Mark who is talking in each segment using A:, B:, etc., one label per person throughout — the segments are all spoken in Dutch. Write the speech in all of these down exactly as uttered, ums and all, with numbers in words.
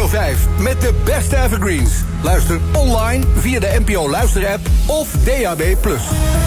A: vijf met de beste evergreens. Luister online via de N P O Luisterapp of D A B plus.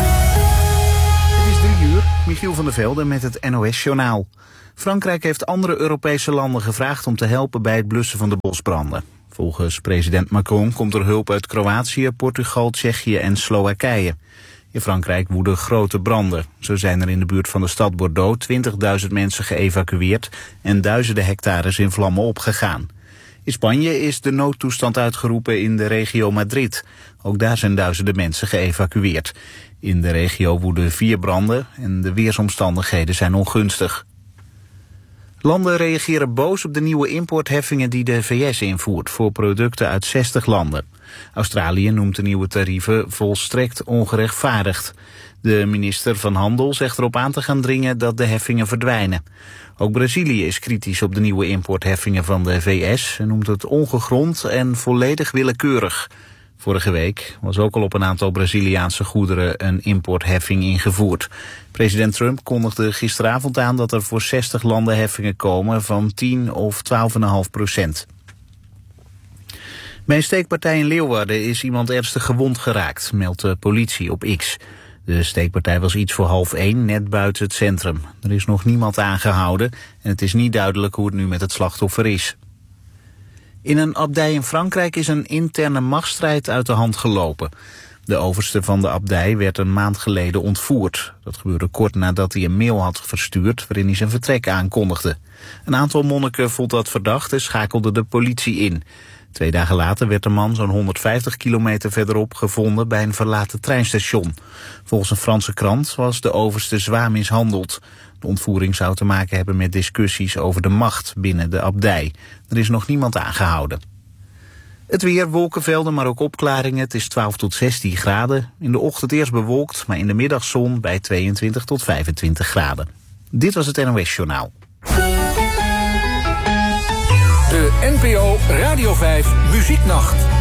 B: Het is drie uur, Michiel van der Velde met het N O S-journaal. Frankrijk heeft andere Europese landen gevraagd om te helpen bij het blussen van de bosbranden. Volgens president Macron komt er hulp uit Kroatië, Portugal, Tsjechië en Slowakije. In Frankrijk woeden grote branden. Zo zijn er in de buurt van de stad Bordeaux twintigduizend mensen geëvacueerd en duizenden hectares in vlammen opgegaan. In Spanje is de noodtoestand uitgeroepen in de regio Madrid. Ook daar zijn duizenden mensen geëvacueerd. In de regio woeden vier branden en de weersomstandigheden zijn ongunstig. Landen reageren boos op de nieuwe importheffingen die de V S invoert voor producten uit zestig landen. Australië noemt de nieuwe tarieven volstrekt ongerechtvaardigd. De minister van Handel zegt erop aan te gaan dringen dat de heffingen verdwijnen. Ook Brazilië is kritisch op de nieuwe importheffingen van de V S en noemt het ongegrond en volledig willekeurig. Vorige week was ook al op een aantal Braziliaanse goederen een importheffing ingevoerd. President Trump kondigde gisteravond aan dat er voor zestig landen heffingen komen van tien of twaalf komma vijf procent. Bij een steekpartij in Leeuwarden is iemand ernstig gewond geraakt, meldt de politie op X. De steekpartij was iets voor half één, net buiten het centrum. Er is nog niemand aangehouden en het is niet duidelijk hoe het nu met het slachtoffer is. In een abdij in Frankrijk is een interne machtsstrijd uit de hand gelopen. De overste van de abdij werd een maand geleden ontvoerd. Dat gebeurde kort nadat hij een mail had verstuurd waarin hij zijn vertrek aankondigde. Een aantal monniken vond dat verdacht en schakelde de politie in. Twee dagen later werd de man zo'n honderdvijftig kilometer verderop gevonden bij een verlaten treinstation. Volgens een Franse krant was de overste zwaar mishandeld. De ontvoering zou te maken hebben met discussies over de macht binnen de abdij. Er is nog niemand aangehouden. Het weer, wolkenvelden, maar ook opklaringen. Het is twaalf tot zestien graden. In de ochtend eerst bewolkt, maar in de middag zon bij tweeëntwintig tot vijfentwintig graden. Dit was het N O S-journaal.
A: De N P O Radio vijf Muzieknacht.